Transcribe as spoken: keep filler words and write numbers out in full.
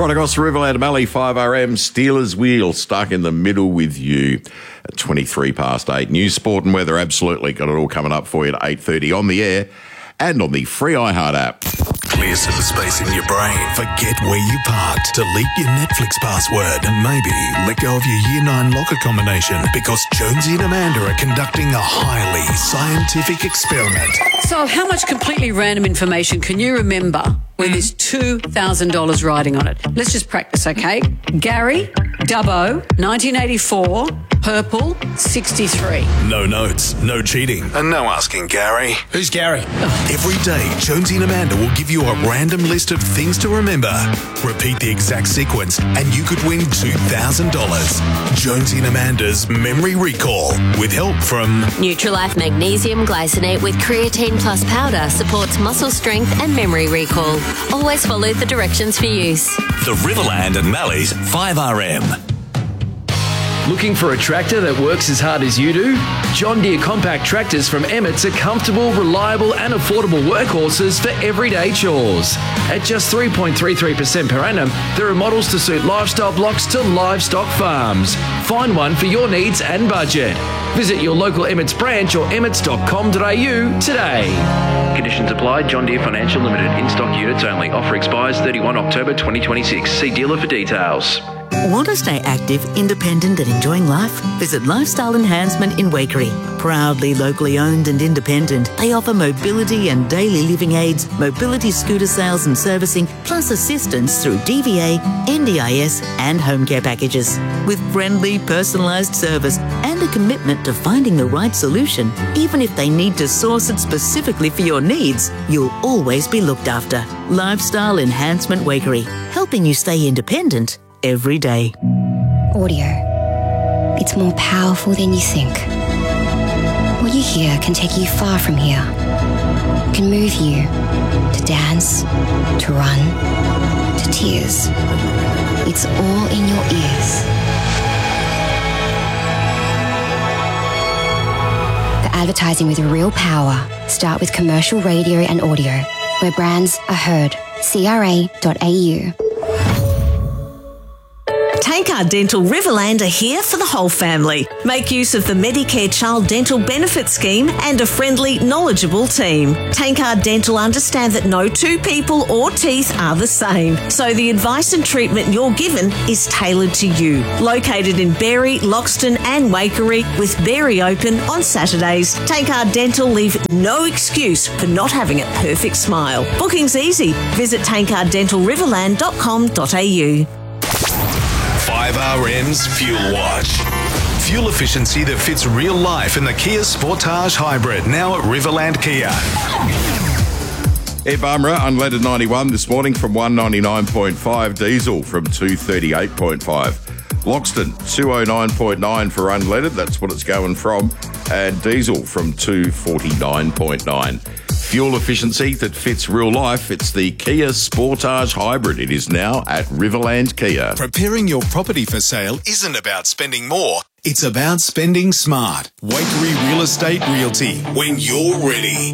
Right across the Riverland Valley, five R M, Steelers Wheel, stuck in the middle with you at twenty-three past eight. News, sport and weather, absolutely. Got it all coming up for you at eight thirty on the air and on the free iHeart app. Clear some space in your brain. Forget where you parked. Delete your Netflix password and maybe let go of your year nine locker combination because Jonesy and Amanda are conducting a highly scientific experiment. So how much completely random information can you remember when there's two thousand dollars riding on it? Let's just practice, okay? Gary, Dubbo, nineteen eighty-four, purple, sixty-three. No notes, no cheating, and no asking Gary. Who's Gary? Every day, Jonesy and Amanda will give you a random list of things to remember. Repeat the exact sequence and you could win two thousand dollars. Jonesy and Amanda's Memory Recall with help from Nutrilife Magnesium Glycinate with Creatine Plus Powder supports muscle strength and memory recall. Always follow the directions for use. the Riverland and Mallee's five R M. Looking for a tractor that works as hard as you do? John Deere compact tractors from Emmett's are comfortable, reliable and affordable workhorses for everyday chores. At just three point three three percent per annum, there are models to suit lifestyle blocks to livestock farms. Find one for your needs and budget. Visit your local Emmett's branch or emmets dot com dot a u today. Conditions apply. John Deere Financial Limited. In-stock units only. Offer expires thirty-first October twenty twenty-six. See dealer for details. Want to stay active, independent and enjoying life? Visit Lifestyle Enhancement in Waikerie. Proudly locally owned and independent, they offer mobility and daily living aids, mobility scooter sales and servicing, plus assistance through D V A, N D I S and home care packages. With friendly, personalised service and a commitment to finding the right solution, even if they need to source it specifically for your needs, you'll always be looked after. Lifestyle Enhancement Waikerie, helping you stay independent every day. Audio. It's more powerful than you think. What you hear can take you far from here. It can move you to dance, to run, to tears. It's all in your ears. The advertising with real power. Start with commercial radio and audio, where brands are heard. C R A dot A U. Tankard Dental Riverland are here for the whole family. Make use of the Medicare Child Dental Benefit Scheme and a friendly, knowledgeable team. Tankard Dental understand that no two people or teeth are the same, so the advice and treatment you're given is tailored to you. Located in Berry, Loxton and Waikerie, with Berry open on Saturdays, Tankard Dental leave no excuse for not having a perfect smile. Booking's easy. Visit tankard dental riverland dot com dot a u. five R M's Fuel Watch. Fuel efficiency that fits real life in the Kia Sportage Hybrid, now at Riverland Kia. Air Bummer, unleaded ninety-one this morning from one ninety-nine point five, diesel from two thirty-eight point five. Loxton, two oh nine point nine for unleaded, that's what it's going from, and diesel from two forty-nine point nine. Fuel efficiency that fits real life. It's the Kia Sportage Hybrid. It is now at Riverland Kia. Preparing your property for sale isn't about spending more. It's about spending smart. Waikerie Real Estate Realty. When you're ready.